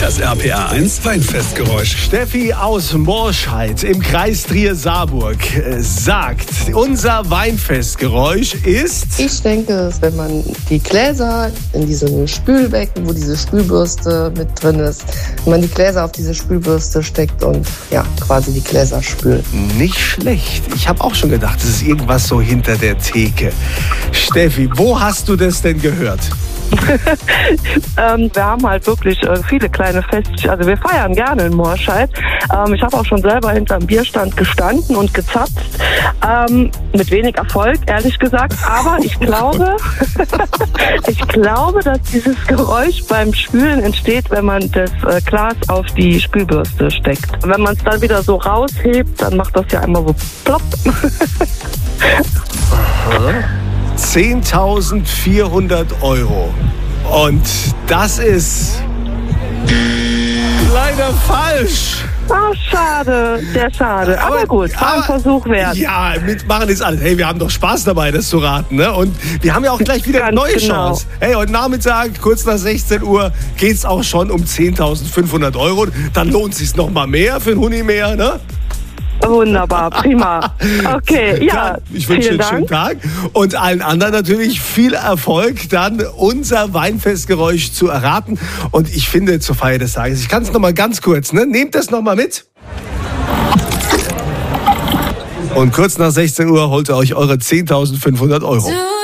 Das RPA 1 Weinfestgeräusch. Steffi aus Morscheid im Kreis Trier-Saarburg sagt, unser Weinfestgeräusch ist... Ich denke, wenn man die Gläser in diesem Spülbecken, wo diese Spülbürste mit drin ist, wenn man die Gläser auf diese Spülbürste steckt und ja, quasi die Gläser spült. Nicht schlecht. Ich habe auch schon gedacht, es ist irgendwas so hinter der Theke. Steffi, wo hast du das denn gehört? Wir haben halt wirklich viele kleine Feste. Also wir feiern gerne in Morscheid. Ich habe auch schon selber hinterm Bierstand gestanden und gezapft. Mit wenig Erfolg, ehrlich gesagt. Aber ich glaube, dass dieses Geräusch beim Spülen entsteht, wenn man das Glas auf die Spülbürste steckt. Wenn man es dann wieder so raushebt, dann macht das ja einmal so plopp. 10.400 €. Und das ist leider falsch. Oh, schade, sehr schade. Aber gut, war ein Versuch wert. Ja, mitmachen ist alles. Hey, wir haben doch Spaß dabei, das zu raten, ne? Und wir haben ja auch gleich wieder eine neue Chance. Hey, heute Nachmittag, kurz nach 16 Uhr, geht's auch schon um 10.500 €. Dann lohnt es sich noch mal mehr für ein Huni mehr, ne? Wunderbar, prima. Okay, ja. Ich wünsche einen schönen Tag und allen anderen natürlich viel Erfolg, dann unser Weinfestgeräusch zu erraten. Und ich finde, zur Feier des Tages, ich kann es noch mal ganz kurz, ne? Nehmt das noch mal mit. Und kurz nach 16 Uhr holt ihr euch eure 10.500 €.